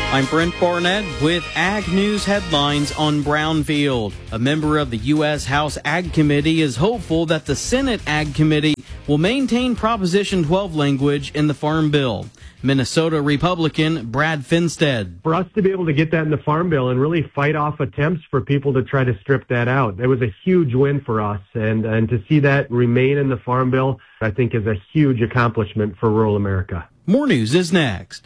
I'm Brent Barnett with Ag News headlines on Brownfield. A member of the U.S. House Ag Committee is hopeful that the Senate Ag Committee will maintain Proposition 12 language in the Farm Bill. Minnesota Republican Brad Finstead. For us to be able to get that in the Farm Bill and really fight off attempts for people to try to strip that out, it was a huge win for us. And to see that remain in the Farm Bill, I think is a huge accomplishment for rural America. More news is next.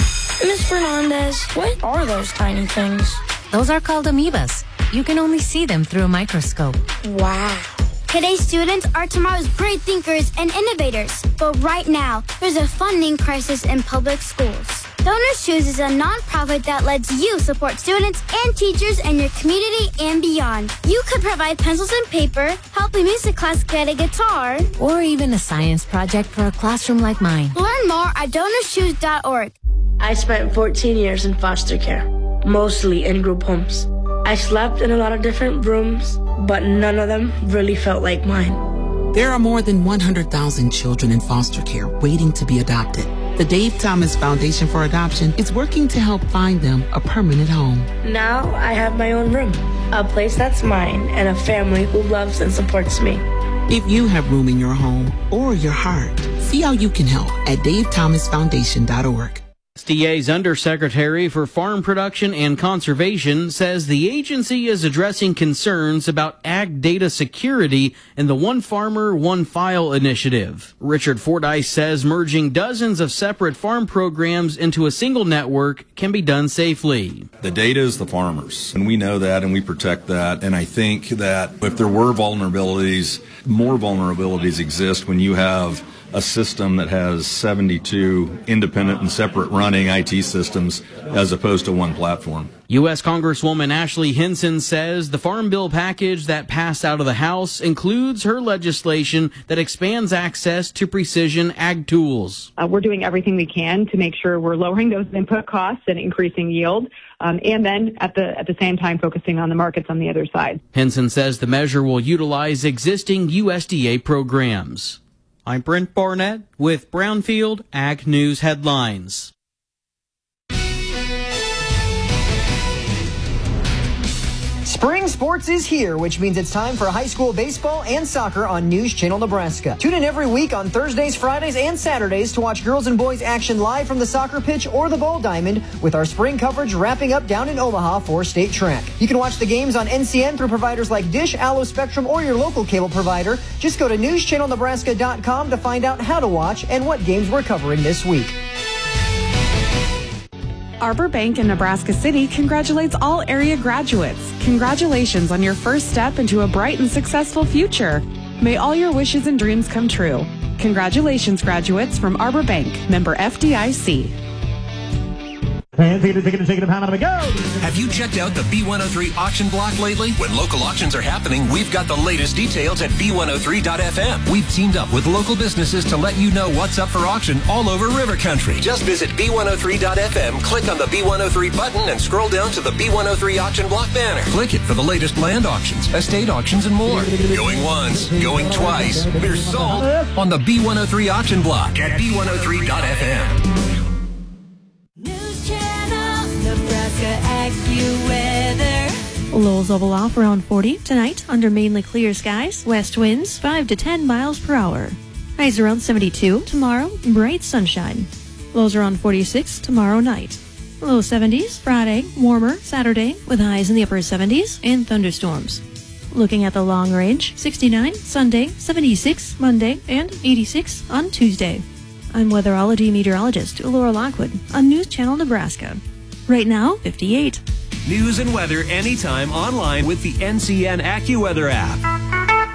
Ms. Fernandez, what are those tiny things? Those are called amoebas. You can only see them through a microscope. Wow. Today's students are tomorrow's great thinkers and innovators. But right now, there's a funding crisis in public schools. Donors Choose is a nonprofit that lets you support students and teachers in your community and beyond. You could provide pencils and paper, help a music class get a guitar, or even a science project for a classroom like mine. Learn more at DonorsChoose.org. I spent 14 years in foster care, mostly in group homes. I slept in a lot of different rooms, but none of them really felt like mine. There are more than 100,000 children in foster care waiting to be adopted. The Dave Thomas Foundation for Adoption is working to help find them a permanent home. Now I have my own room, a place that's mine, and a family who loves and supports me. If you have room in your home or your heart, see how you can help at davethomasfoundation.org. USDA's Undersecretary for Farm Production and Conservation says the agency is addressing concerns about ag data security in the One Farmer, One File initiative. Richard Fordyce says merging dozens of separate farm programs into a single network can be done safely. The data is the farmers, and we know that, and we protect that. And I think that if there were vulnerabilities, more vulnerabilities exist when you have a system that has 72 independent and separate running IT systems as opposed to one platform. U.S. Congresswoman Ashley Hinson says the Farm Bill package that passed out of the House includes her legislation that expands access to precision ag tools. We're doing everything we can to make sure we're lowering those input costs and increasing yield, and then at the same time focusing on the markets on the other side. Hinson says the measure will utilize existing USDA programs. I'm Brent Barnett with Brownfield Ag News headlines. Spring sports is here, which means it's time for high school baseball and soccer on News Channel Nebraska. Tune in every week on Thursdays, Fridays, and Saturdays to watch girls and boys action live from the soccer pitch or the ball diamond, with our spring coverage wrapping up down in Omaha for state track. You can watch the games on NCN through providers like Dish, Allo, Spectrum, or your local cable provider. Just go to newschannelnebraska.com to find out how to watch and what games we're covering this week. Arbor Bank in Nebraska City congratulates all area graduates. Congratulations on your first step into a bright and successful future. May all your wishes and dreams come true. Congratulations, graduates, from Arbor Bank, member FDIC. Have you checked out the B103 auction block lately? When local auctions are happening, we've got the latest details at B103.fm. We've teamed up with local businesses to let you know what's up for auction all over River Country. Just visit B103.fm, click on the B103 button, and scroll down to the B103 auction block banner. Click it for the latest land auctions, estate auctions, and more. Going once, going twice. They're sold on the B103 auction block at B103.fm. Lows level off around 40 tonight under mainly clear skies. West winds 5 to 10 miles per hour. Highs around 72 tomorrow, bright sunshine. Lows around 46 tomorrow night. Low 70s Friday, warmer Saturday with highs in the upper 70s and thunderstorms. Looking at the long range, 69 Sunday, 76 Monday, and 86 on Tuesday. I'm weatherology meteorologist Laura Lockwood on News Channel Nebraska. Right now, 58. News and weather anytime online with the NCN AccuWeather app.